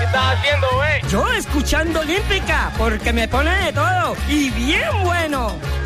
estás haciendo, Yo escuchando Olímpica, porque me pone de todo y bien bueno.